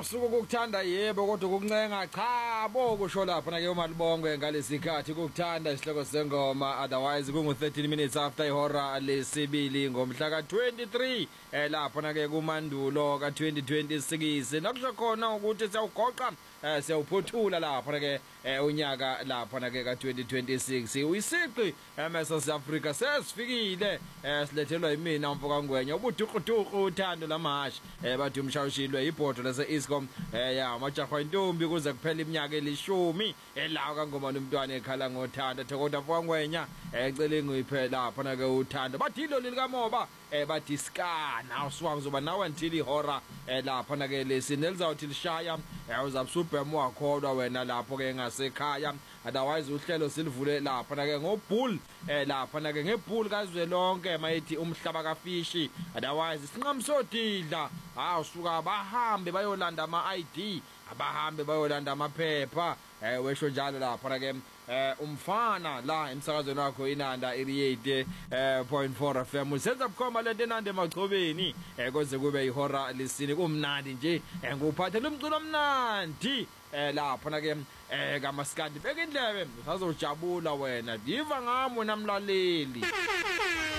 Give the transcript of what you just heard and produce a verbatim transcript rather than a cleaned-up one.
Awusuku ukukuthanda yebo kodwa ukuncenga cha bo kusho lapha na ke umalibongwe ngalesikhathi ukukuthanda isihloko sengoma otherwise kungu thirteen minutes after ihora lesibili ngomhla ka twenty-three eh lapha na ke kumandulo ka twenty twenty-six nakusho khona ukuthi siyawugoqa eh siyawuphothula lapha na ke unyaka lapha na ke ka twenty twenty-six uyisiqi eMSouth Africa sesifikile silethelwa yimina umfoka ngwenya ubuduquduqu uthando lamahashi eh bathi umshawushilwe ibhodo lase Iscom eh ya majaha intombi kuze kuphela iminyaka elishumi elawo kangoma nomntwana ekhala ngothanda thokoda mfoka ngwenya ecela ngiyiphe lapha na ke uthando bathi lo lika moba eh bathi skana uswa kuzoba nawe until ihora eh lapha na ke lesini elizawuthi lishaya uzabusubhemu wakholwa wena lapho ke ngasekhaya otherwise uhlelo silivule lapha na ke ngobull eh lapha na ke ngebull kazwe lonke mayithi umhlaba kafishi otherwise sinqamsodidla ha usuka bahambe bayolanda ama I D abahambe bayolanda amaphepha eh wesho njalo lapha na ke eh umfana la emsakazweni wakho inanda eighty-eight point four F M usenza bukhoma lento enande emachobeni eh koze kube ihora lesini kumnandi nje nguphathe lumculo omnandi eh lapha na ke eh kamaskandi beka indlebe usazojabula wena diva ngamo namlaleli.